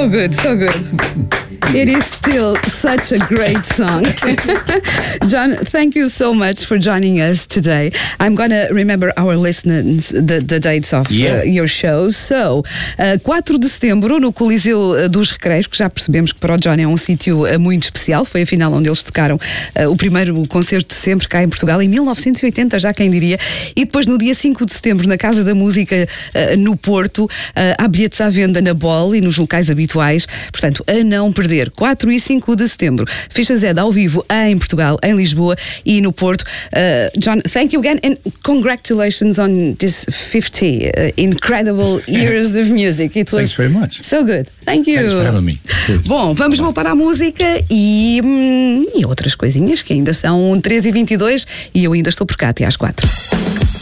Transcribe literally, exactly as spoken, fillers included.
So good, so good. It is still such a great song. John, thank you so much for joining us today. I'm going to remember our listeners the, the dates of yeah. uh, your shows. So, uh, quatro de setembro no Coliseu dos Recreios, que já percebemos que para o John é um sítio uh, muito especial. Foi afinal onde eles tocaram uh, o primeiro concerto de sempre cá em Portugal, em mil novecentos e oitenta, já quem diria. E depois no dia cinco de setembro na Casa da Música uh, no Porto, uh, há bilhetes à venda na Bol e nos locais habituais. Portanto, a não perder. quatro e cinco de setembro. Ficha Zed ao vivo em Portugal, em Lisboa e no Porto. Uh, John, thank you again and congratulations on this fifty uh, incredible years of music. It was Thanks very much. So good. Thank you. Thanks for having me. Good. Bom, vamos voltar à música e, hum, e outras coisinhas que ainda são treze e vinte e dois e eu ainda estou por cá até às quatro.